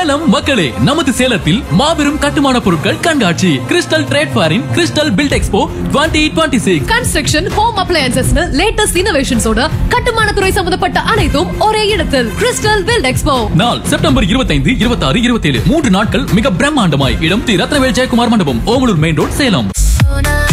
சேலம் மக்களே, நமது சேலத்தில் மாபெரும் கட்டுமான பொருட்கள் கண்காட்சி crystal trade ஃபேரின் crystal build expo 2026. Construction, home appliances latest இன்னோவேஷன்ஸோட கட்டுமான துறை சம்பந்தப்பட்ட அனைத்தும் ஒரே இடத்தில். கிறிஸ்டல் பில்ட் எக்ஸ்போ நாள் செப்டம்பர் 25, 26, 27 3 நாட்கள் மிக பிரம்மாண்டமாய். இடம் தி ரத்னவேல் ஜெயக்குமார் மண்டபம், ஓமலூர் மெயின் ரோட், சேலம்.